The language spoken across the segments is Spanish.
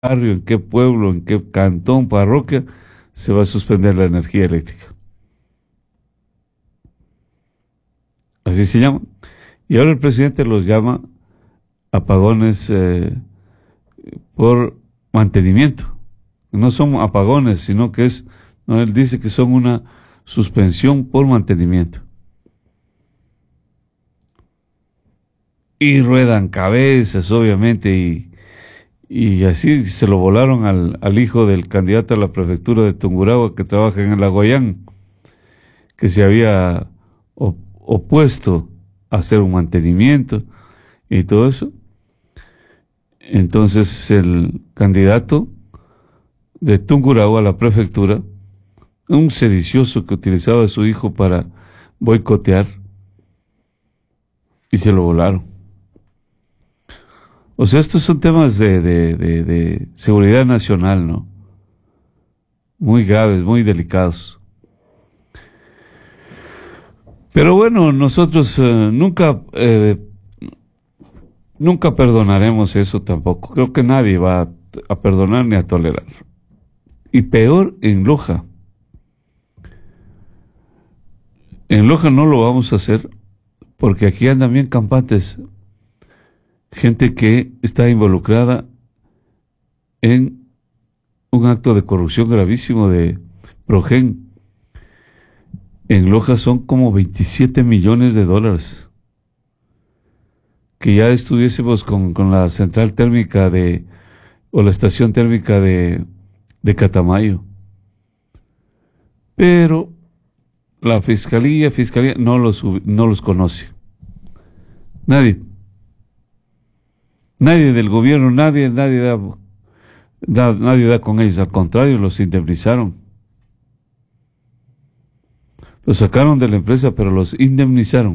barrio, en qué pueblo, en qué cantón, parroquia, se va a suspender la energía eléctrica. Así se llama. Y ahora el presidente los llama apagones por mantenimiento. No son apagones, sino que es, no, él dice que son una suspensión por mantenimiento. Y ruedan cabezas, obviamente, y así se lo volaron al hijo del candidato a la prefectura de Tungurahua que trabaja en el Aguayán, que se había opuesto a hacer un mantenimiento y todo eso. Entonces el candidato de Tungurahua a la prefectura, un sedicioso que utilizaba a su hijo para boicotear, y se lo volaron. O sea, estos son temas de seguridad nacional, ¿no? Muy graves, muy delicados. Pero bueno, nosotros nunca perdonaremos eso tampoco. Creo que nadie va a perdonar ni a tolerar. Y peor en Loja. En Loja no lo vamos a hacer porque aquí andan bien campantes. Gente que está involucrada en un acto de corrupción gravísimo de Progen. En Loja son como 27 millones de dólares. Que ya estuviésemos con la central térmica o la estación térmica de Catamayo. Pero la fiscalía no los conoce. Nadie del gobierno, nadie da con ellos. Al contrario, los indemnizaron. Los sacaron de la empresa, pero los indemnizaron.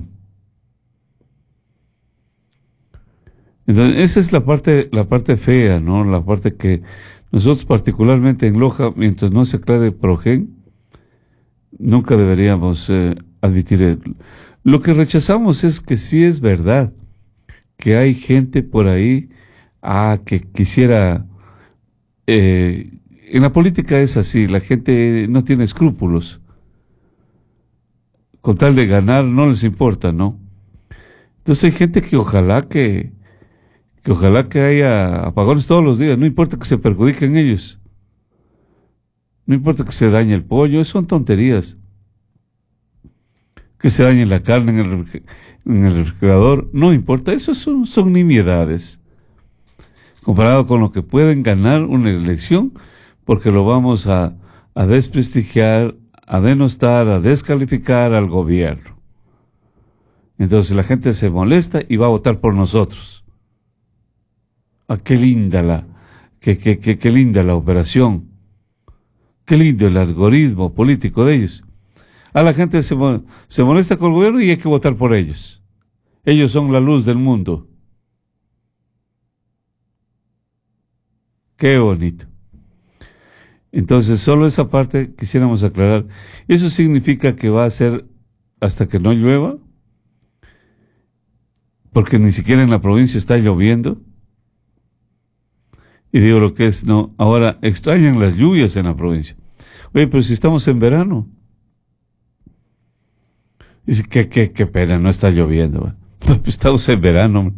Entonces, esa es la parte fea, ¿no? La parte que nosotros, particularmente en Loja, mientras no se aclare Progen, nunca deberíamos admitir. Lo que rechazamos es que sí es verdad que hay gente por ahí que quisiera... en la política es así, la gente no tiene escrúpulos. Con tal de ganar no les importa, ¿no? Entonces hay gente que ojalá que haya apagones todos los días, no importa que se perjudiquen ellos. No importa que se dañe el pollo, eso son tonterías. Que se dañe la carne en el refrigerador, no importa, eso son nimiedades. Comparado con lo que pueden ganar una elección, porque lo vamos a desprestigiar, a denostar, a descalificar al gobierno. Entonces la gente se molesta y va a votar por nosotros. Qué linda qué linda la operación. Qué lindo el algoritmo político de ellos. La gente se molesta con el gobierno y hay que votar por ellos. Ellos son la luz del mundo. Qué bonito. Entonces, solo esa parte quisiéramos aclarar. Eso significa que va a ser hasta que no llueva, porque ni siquiera en la provincia está lloviendo. Y digo lo que es, no, ahora extrañan las lluvias en la provincia. Oye, pero si estamos en verano. Dice, qué pena, no está lloviendo. Estamos en verano.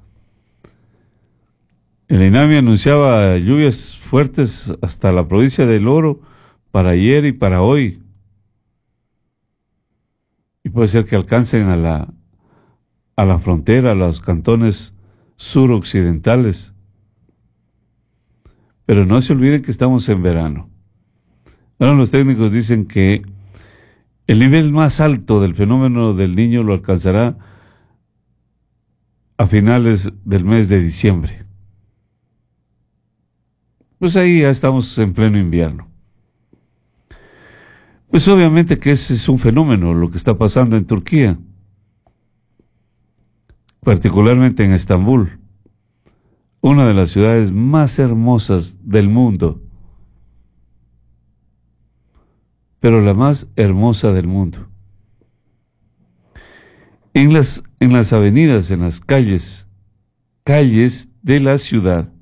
El INAMI anunciaba lluvias fuertes hasta la provincia del Oro para ayer y para hoy. Y puede ser que alcancen a la frontera, a los cantones suroccidentales. Pero no se olviden que estamos en verano. Ahora los técnicos dicen que el nivel más alto del fenómeno del Niño lo alcanzará a finales del mes de diciembre. Pues ahí ya estamos en pleno invierno. Pues obviamente que ese es un fenómeno, lo que está pasando en Turquía, particularmente en Estambul, una de las ciudades más hermosas del mundo, pero la más hermosa del mundo. En las avenidas, en las calles de la ciudad,